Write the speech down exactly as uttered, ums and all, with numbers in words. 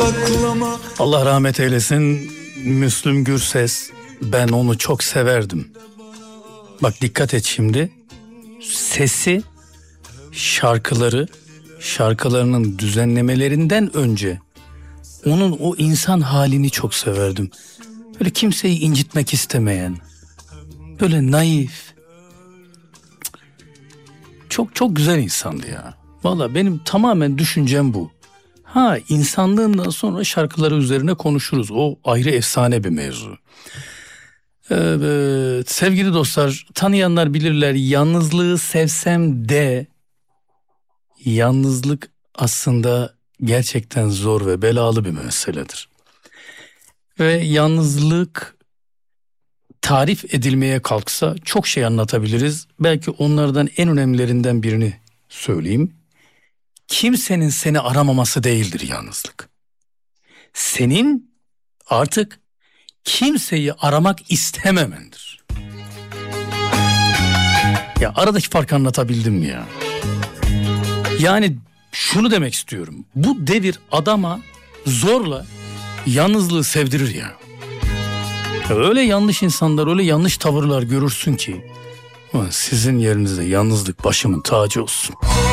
saklama. Allah rahmet eylesin Müslüm Gürses, ben onu çok severdim. Bak dikkat et şimdi, sesi, şarkıları, şarkılarının düzenlemelerinden önce onun o insan halini çok severdim. Böyle kimseyi incitmek istemeyen, böyle naif, çok çok güzel insandı ya. Vallahi benim tamamen düşüncem bu. Ha, insanlığından sonra şarkıları üzerine konuşuruz. O ayrı efsane bir mevzu. Evet, sevgili dostlar, tanıyanlar bilirler, yalnızlığı sevsem de yalnızlık aslında gerçekten zor ve belalı bir meseledir. Ve yalnızlık tarif edilmeye kalksa çok şey anlatabiliriz. Belki onlardan en önemlilerinden birini söyleyeyim. Kimsenin seni aramaması değildir yalnızlık. Senin artık kimseyi aramak istememendir. Ya aradaki farkı anlatabildim mi ya? Yani şunu demek istiyorum. Bu devir adama zorla yalnızlığı sevdirir ya. Ya öyle yanlış insanlar, öyle yanlış tavırlar görürsün ki sizin yerinizde yalnızlık başımın tacı olsun.